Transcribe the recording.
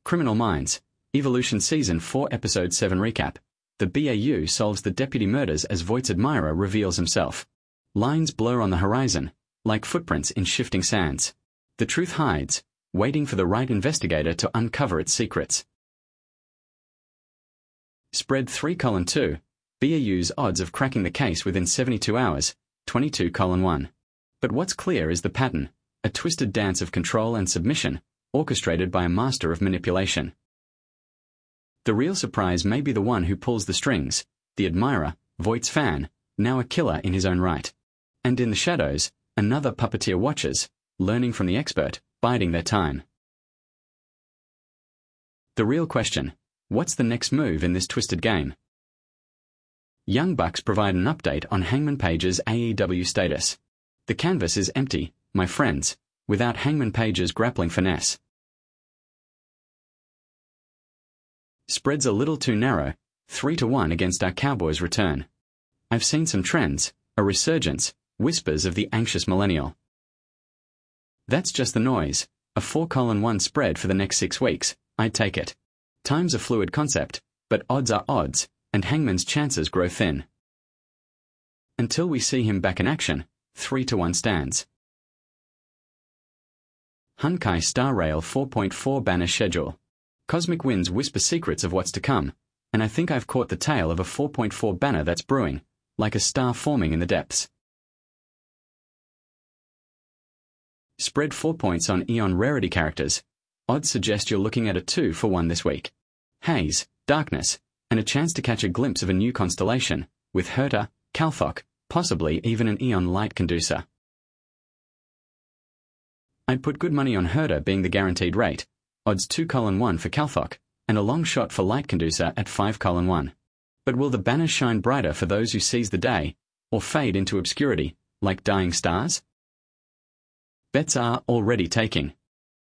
Criminal Minds, Evolution Season 4 Episode 7 Recap. The BAU solves the deputy murders as Voight's admirer reveals himself. Lines blur on the horizon, like footprints in shifting sands. The truth hides, waiting for the right investigator to uncover its secrets. Spread 3:2, BAU's odds of cracking the case within 72 hours, 22:1. But what's clear is the pattern, a twisted dance of control and submission, orchestrated by a master of manipulation. The real surprise may be the one who pulls the strings, the admirer, Voight's fan, now a killer in his own right. And in the shadows, another puppeteer watches, learning from the expert, biding their time. The real question: what's the next move in this twisted game? Young Bucks provide an update on Hangman Page's AEW status. The canvas is empty, my friends, without Hangman Page's grappling finesse. Spread's a little too narrow, 3-1 against our Cowboys' return. I've seen some trends, a resurgence, whispers of the anxious millennial. That's just the noise, a 4:1 spread for the next 6 weeks, I'd take it. Time's a fluid concept, but odds are odds, and Hangman's chances grow thin. Until we see him back in action, 3-1 stands. Hunkai Star Rail 4.4 banner schedule. Cosmic Winds whisper secrets of what's to come, and I think I've caught the tail of a 4.4 banner that's brewing, like a star forming in the depths. Spread 4 points on Eon Rarity characters. Odds suggest you're looking at a 2-1 this week. Haze, darkness, and a chance to catch a glimpse of a new constellation, with Herta, Calthok, possibly even an Eon Light Conducer. I'd put good money on Herta being the guaranteed rate, odds 2:1 for Calthok, and a long shot for Light Conducer at 5:1. But will the banners shine brighter for those who seize the day, or fade into obscurity, like dying stars? Bets are already taking.